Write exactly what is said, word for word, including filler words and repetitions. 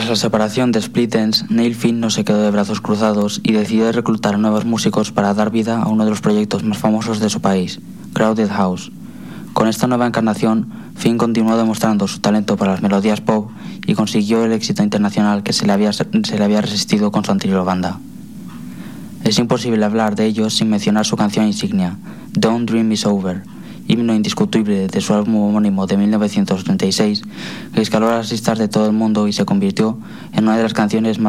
Tras la separación de Split Enz, Neil Finn no se quedó de brazos cruzados y decidió reclutar a nuevos músicos para dar vida a uno de los proyectos más famosos de su país, Crowded House. Con esta nueva encarnación, Finn continuó demostrando su talento para las melodías pop y consiguió el éxito internacional que se le había, se le había resistido con su anterior banda. Es imposible hablar de ellos sin mencionar su canción insignia, Don't Dream Is Over, himno indiscutible de su álbum homónimo de mil novecientos treinta y seis, que escaló a las listas de todo el mundo y se convirtió en una de las canciones más